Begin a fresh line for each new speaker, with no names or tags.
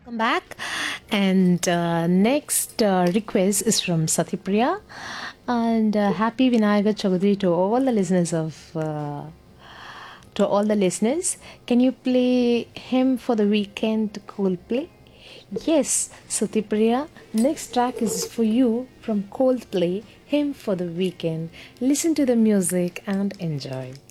Back, and next request is from Satipriya, and happy Vinayaga Chaudhary to all the listeners of to all the listeners. Can you play him for the weekend Coldplay? Yes, Satipriya. Next track is for you from Coldplay, him for the weekend. Listen to the music and enjoy.